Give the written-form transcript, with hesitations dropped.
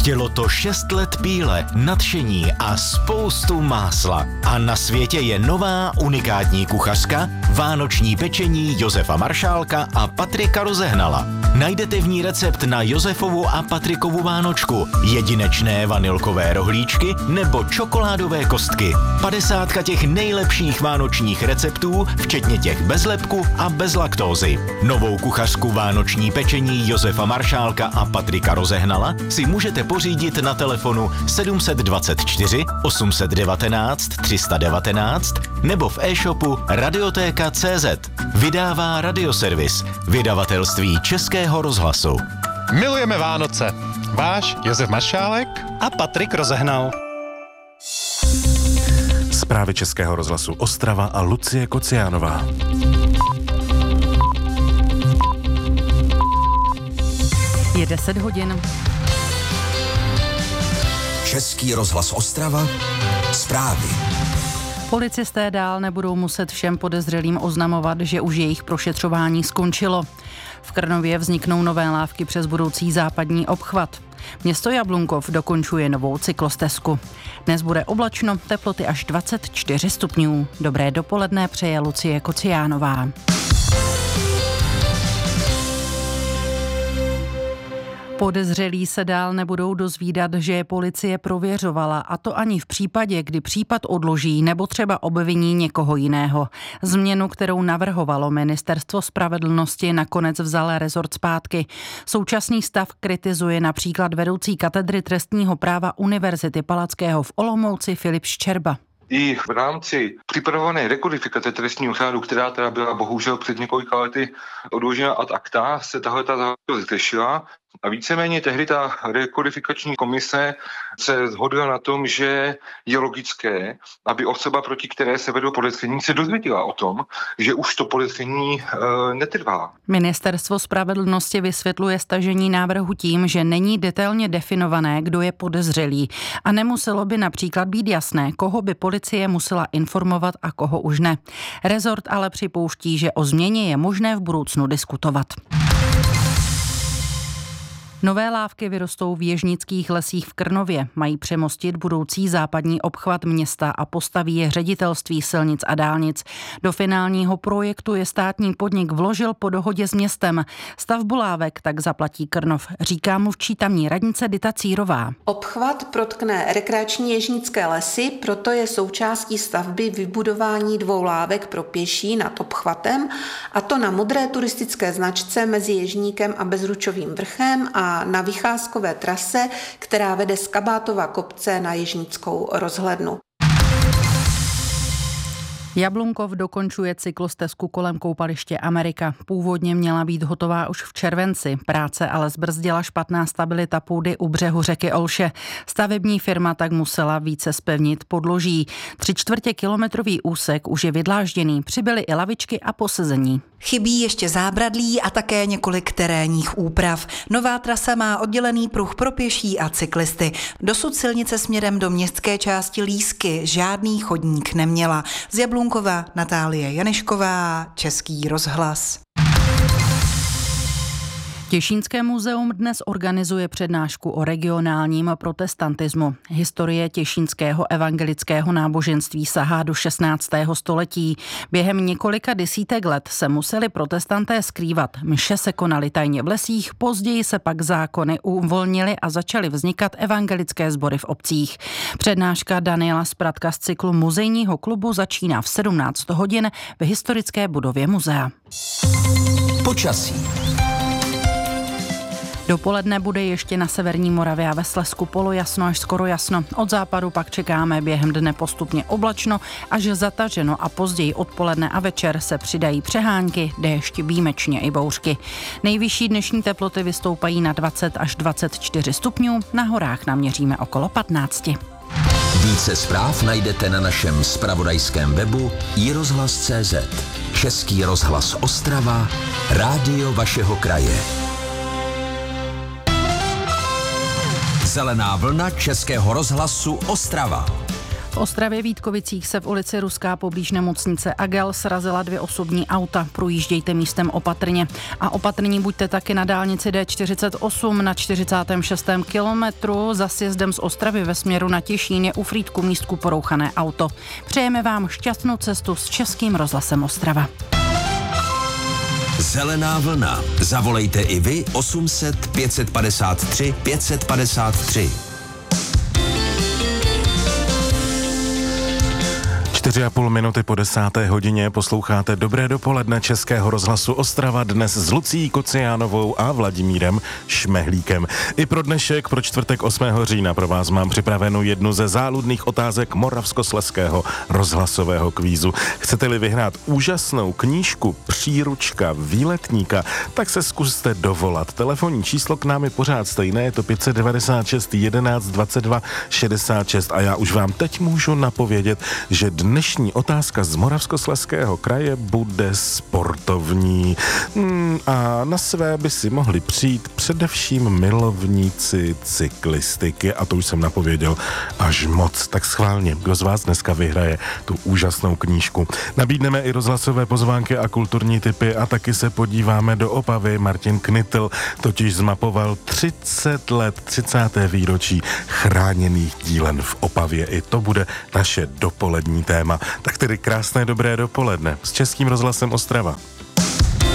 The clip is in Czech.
Chtělo to 6 let píle, nadšení a spoustu másla. A na světě je nová unikátní kuchařka, vánoční pečení Josefa Maršálka a Patrika Rozehnala. Najdete v ní recept na Josefovu a Patrikovu vánočku, jedinečné vanilkové rohlíčky nebo čokoládové kostky. 50 těch nejlepších vánočních receptů, včetně těch bez lepku a bez laktózy. Novou kuchařku vánoční pečení Josefa Maršálka a Patrika Rozehnala si můžete pořídit na telefonu 724 819 319 nebo v e-shopu radiotéka.cz. Vydává Radioservis, vydavatelství Českého rozhlasu. Milujeme Vánoce. Váš Josef Maršálek a Patrik Rozehnal. Zprávy Českého rozhlasu Ostrava a Lucie Kociánová. Je 10 hodin. Český rozhlas Ostrava, zprávy. Policisté dál nebudou muset všem podezřelým oznamovat, že už jejich prošetřování skončilo. V Krnově vzniknou nové lávky přes budoucí západní obchvat. Město Jablunkov dokončuje novou cyklostezku. Dnes bude oblačno, teploty až 24 stupňů. Dobré dopoledne přeje Lucie Kociánová. Podezřelí se dál nebudou dozvídat, že je policie prověřovala, a to ani v případě, kdy případ odloží nebo třeba obviní někoho jiného. Změnu, kterou navrhovalo Ministerstvo spravedlnosti, nakonec vzal rezort zpátky. Současný stav kritizuje například vedoucí katedry trestního práva Univerzity Palackého v Olomouci Filip Ščerba. I v rámci připravované rekodifikace trestního řádu, která teda byla bohužel před několika lety odložena ad acta, se tahle záležitost řešila. A víceméně tehdy ta rekodifikační komise se shodla na tom, že je logické, aby osoba, proti které se vedlo podezření, se dozvěděla o tom, že už to podezření netrvá. Ministerstvo spravedlnosti vysvětluje stažení návrhu tím, že není detailně definované, kdo je podezřelý, a nemuselo by například být jasné, koho by policie musela informovat a koho už ne. Rezort ale připouští, že o změně je možné v budoucnu diskutovat. Nové lávky vyrostou v Ježnických lesích v Krnově. Mají přemostit budoucí západní obchvat města a postaví je Ředitelství silnic a dálnic. Do finálního projektu je státní podnik vložil po dohodě s městem. Stavbu lávek tak zaplatí Krnov, říká mluvčí tamní radnice Dita Círová. Obchvat protkne rekreační Ježnické lesy, proto je součástí stavby vybudování 2 lávek pro pěší nad obchvatem, a to na modré turistické značce mezi Ježníkem a Bezručovým vrchem a na vycházkové trase, která vede z Kabátova kopce na Ježnickou rozhlednu. Jablunkov dokončuje cyklostezku kolem koupaliště Amerika. Původně měla být hotová už v červenci. Práce ale zbrzdila špatná stabilita půdy u břehu řeky Olše. Stavební firma tak musela více zpevnit podloží. 3/4 kilometrový úsek už je vydlážděný. Přibyly i lavičky a posezení. Chybí ještě zábradlí a také několik terénních úprav. Nová trasa má oddělený pruh pro pěší a cyklisty. Dosud silnice směrem do městské části Lísky žádný chodník neměla. Z Jablunkova Natálie Janešková, Český rozhlas. Těšínské muzeum dnes organizuje přednášku o regionálním protestantismu. Historie těšínského evangelického náboženství sahá do 16. století. Během několika desítek let se museli protestanté skrývat. Mše se konaly tajně v lesích, později se pak zákony uvolnily a začaly vznikat evangelické sbory v obcích. Přednáška Daniela Spratka z cyklu muzejního klubu začíná v 17 hodin v historické budově muzea. Počasí. Dopoledne bude ještě na severní Moravě a ve Slezsku polojasno až skoro jasno. Od západu pak čekáme během dne postupně oblačno až zataženo a později odpoledne a večer se přidají přehánky, déšť, výjimečně i bouřky. Nejvyšší dnešní teploty vystoupají na 20 až 24 stupňů, na horách naměříme okolo 15. Více zpráv najdete na našem zpravodajském webu iRozhlas.cz. Český rozhlas Ostrava, rádio vašeho kraje. Zelená vlna Českého rozhlasu Ostrava. V Ostravě Vítkovicích se v ulici Ruská poblíž nemocnice Agel srazila 2 osobní auta. Projíždějte místem opatrně. A opatrní buďte taky na dálnici D48 na 46. kilometru za sjezdem z Ostravy ve směru na Těšín je u Frýdku místku porouchané auto. Přejeme vám šťastnou cestu s Českým rozhlasem Ostrava. Zelená vlna. Zavolejte i vy 800 553 553. 4,5 minuty po 10. hodině posloucháte Dobré dopoledne Českého rozhlasu Ostrava dnes s Lucií Kociánovou a Vladimírem Šmehlíkem. I pro dnešek, pro čtvrtek 8. října pro vás mám připravenou jednu ze záludných otázek Moravskoslezského rozhlasového kvízu. Chcete-li vyhrát úžasnou knížku Příručka výletníka, tak se zkuste dovolat. Telefonní číslo k nám je pořád stejné, je to 596 11 22 66 a já už vám teď můžu napovědět, že dnešní otázka z Moravskoslezského kraje bude sportovní. A na své by si mohli přijít především milovníci cyklistiky a to už jsem napověděl až moc. Tak schválně, kdo z vás dneska vyhraje tu úžasnou knížku. Nabídneme i rozhlasové pozvánky a kulturní tipy a taky se podíváme do Opavy. Martin Knitl totiž zmapoval 30 let, 30. výročí chráněných dílen v Opavě. I to bude naše dopolední téma. Tak tedy krásné dobré dopoledne s Českým rozhlasem Ostrava.